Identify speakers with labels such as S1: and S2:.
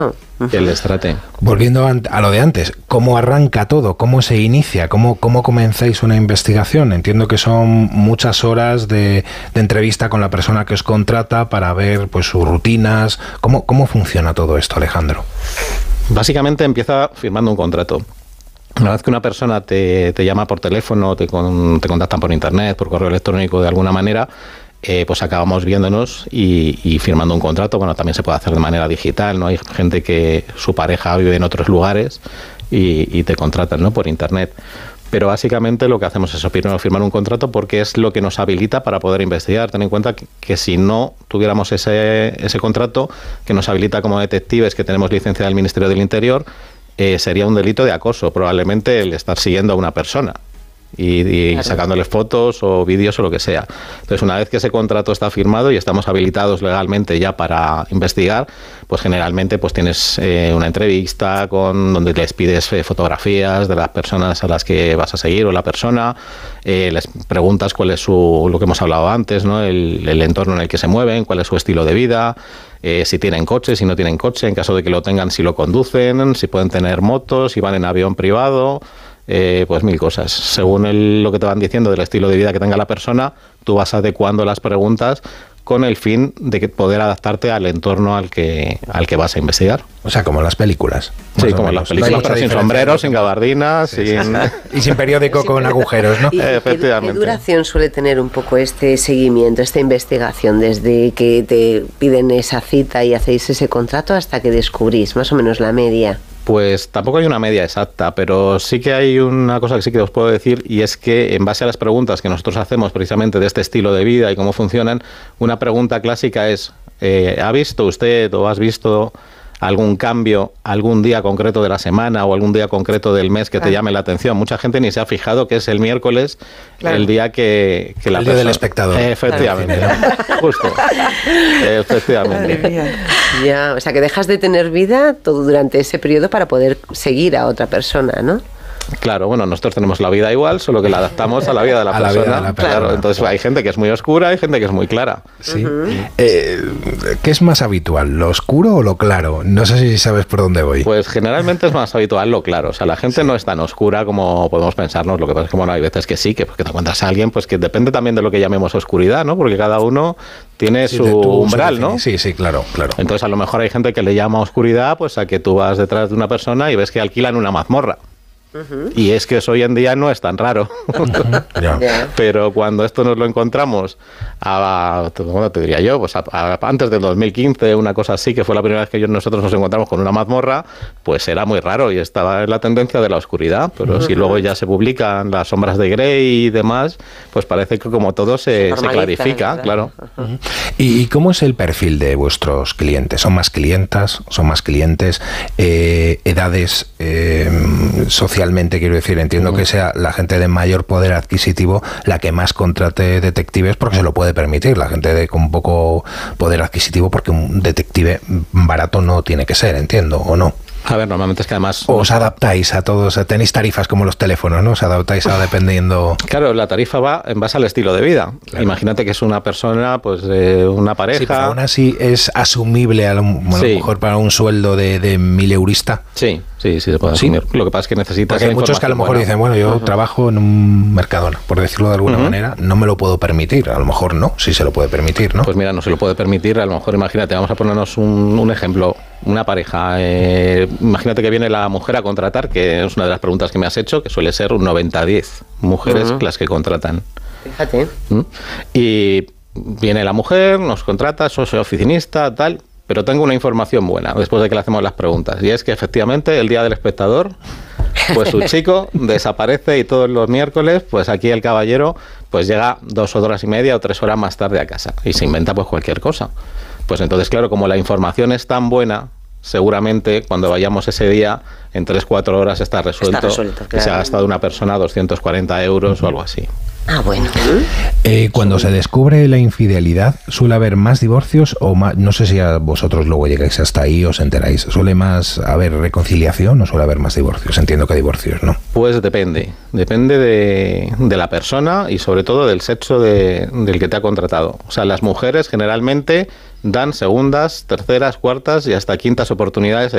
S1: que les trate.
S2: Volviendo a lo de antes, ¿cómo arranca todo? ¿Cómo se inicia? ¿Cómo comenzáis una investigación? Entiendo que son muchas horas de entrevista con la persona que os contrata para ver pues sus rutinas. ¿Cómo funciona todo esto, Alejandro?
S1: Básicamente empieza firmando un contrato. Una vez que una persona te llama por teléfono, te contactan por internet, por correo electrónico de alguna manera, pues acabamos viéndonos y firmando un contrato. Bueno, también se puede hacer de manera digital, ¿no? Hay gente que su pareja vive en otros lugares y te contratan, ¿no? Por internet. Pero básicamente lo que hacemos es primero firmar un contrato porque es lo que nos habilita para poder investigar. Ten en cuenta que si no tuviéramos ese contrato que nos habilita como detectives, que tenemos licencia del Ministerio del Interior, sería un delito de acoso, probablemente el estar siguiendo a una persona y claro, sacándoles fotos o vídeos o lo que sea. Entonces, una vez que ese contrato está firmado y estamos habilitados legalmente ya para investigar, pues generalmente pues tienes una entrevista donde les pides fotografías de las personas a las que vas a seguir o la persona, les preguntas cuál es lo que hemos hablado antes, ¿no? El entorno en el que se mueven, cuál es su estilo de vida, si tienen coche, si no tienen coche, en caso de que lo tengan, si lo conducen, si pueden tener motos, si van en avión privado. Pues mil cosas. Según lo que te van diciendo del estilo de vida que tenga la persona, tú vas adecuando las preguntas con el fin de poder adaptarte al entorno al que vas a investigar.
S2: O sea, como en las películas.
S1: Sí, como en las películas, pero sin sombrero, sin gabardinas,
S2: y sin periódico con agujeros, ¿no?
S1: Efectivamente.
S3: ¿Qué duración suele tener un poco este seguimiento, esta investigación, desde que te piden esa cita y hacéis ese contrato hasta que descubrís más o menos la media?
S1: Pues tampoco hay una media exacta, pero sí que hay una cosa que sí que os puedo decir, y es que en base a las preguntas que nosotros hacemos precisamente de este estilo de vida y cómo funcionan, una pregunta clásica es, ¿ha visto usted o has visto algún cambio, algún día concreto de la semana o algún día concreto del mes que te llame la atención? Mucha gente ni se ha fijado que es el miércoles, el día que la
S2: el día del espectador.
S1: Efectivamente, justo. Efectivamente.
S3: Ya, o sea que dejas de tener vida todo durante ese periodo para poder seguir a otra persona, ¿no?
S1: Claro, bueno, nosotros tenemos la vida igual, solo que la adaptamos a la vida de la persona. Claro, entonces hay gente que es muy oscura, hay gente que es muy clara.
S2: Sí. ¿Qué es más habitual, lo oscuro o lo claro? No sé si sabes por dónde voy.
S1: Pues generalmente es más habitual lo claro. O sea, la gente no es tan oscura como podemos pensarnos. Lo que pasa es que, bueno, hay veces que sí, que porque te encuentras a alguien, pues que depende también de lo que llamemos oscuridad, ¿no? Porque cada uno tiene su umbral, ¿no?
S2: Sí, claro.
S1: Entonces, a lo mejor hay gente que le llama oscuridad, pues a que tú vas detrás de una persona y ves que alquilan una mazmorra. Y es que eso hoy en día no es tan raro. Pero cuando esto nos lo encontramos te diría yo, pues antes del 2015, una cosa así, que fue la primera vez que nosotros nos encontramos con una mazmorra, pues era muy raro y estaba en la tendencia de la oscuridad. Pero si luego ya se publican las sombras de Grey y demás, pues parece que como todo se clarifica, claro.
S2: ¿Y cómo es el perfil de vuestros clientes? ¿Son más clientas? ¿Son más clientes? ¿Edades? ¿Sociales? Quiero decir, entiendo que sea la gente de mayor poder adquisitivo la que más contrate detectives porque se lo puede permitir, la gente con poco poder adquisitivo, porque un detective barato no tiene que ser, entiendo, ¿o no?
S1: A ver, normalmente es que además...
S2: ¿O os adaptáis a todos? ¿Tenéis tarifas como los teléfonos, no? ¿Os adaptáis a dependiendo...?
S1: Claro, la tarifa va en base al estilo de vida. Claro. Imagínate que es una persona, pues una pareja...
S2: Sí, pero aún así es asumible a lo mejor para un sueldo de 1.000 eurista.
S1: Sí, se puede asumir. Lo que pasa es que necesitas...
S2: Porque hay muchos que a lo mejor dicen, bueno, yo trabajo en un Mercadona, por decirlo de alguna manera, no me lo puedo permitir. A lo mejor no, sí se lo puede permitir, ¿no?
S1: Pues mira, no se lo puede permitir. A lo mejor, imagínate, vamos a ponernos un ejemplo. Una pareja, imagínate que viene la mujer a contratar, que es una de las preguntas que me has hecho, que suele ser un 90-10 mujeres las que contratan.
S3: Fíjate.
S1: Y viene la mujer, nos contrata, soy oficinista, tal, pero tengo una información buena después de que le hacemos las preguntas, y es que efectivamente el día del espectador, pues su chico desaparece y todos los miércoles, pues aquí el caballero pues llega 2 horas y media o 3 horas más tarde a casa y se inventa pues cualquier cosa. Pues entonces, claro, como la información es tan buena, seguramente cuando vayamos ese día, en 3-4 horas está resuelto que se ha gastado una persona 240 euros o algo así.
S3: Ah, bueno.
S2: Cuando se descubre la infidelidad, ¿suele haber más divorcios o más? No sé si a vosotros luego llegáis hasta ahí, os enteráis. ¿Suele más haber reconciliación o suele haber más divorcios? Entiendo que divorcios, ¿no?
S1: Pues depende de la persona y sobre todo del sexo del que te ha contratado. O sea, las mujeres generalmente dan segundas, terceras, cuartas y hasta quintas oportunidades